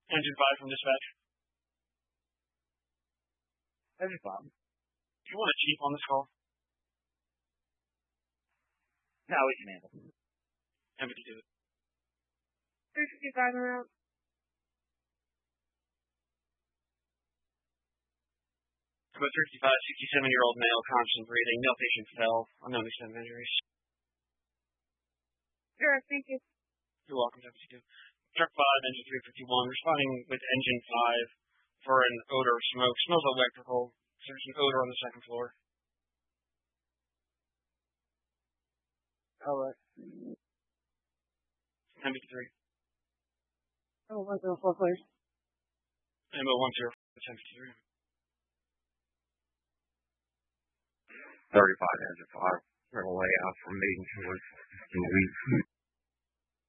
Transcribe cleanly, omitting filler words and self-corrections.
Engine 5 from dispatch. Engine 5. Do you want a chief on this call? No, we can handle it. 1052. 355 around. About 65, 67-year-old male, conscious and breathing. Male patient fell. Unknown extent of injuries. Sure, thank you. You're welcome, 1052. Truck 5, engine 351, responding with engine 5 for an odor of smoke. Smells electrical. There's an odor on the second floor. All right. 1053. Oh, 104, please. Ammo 10, 1053. 35 engine 5. We're going to lay out from Maiden towards the week.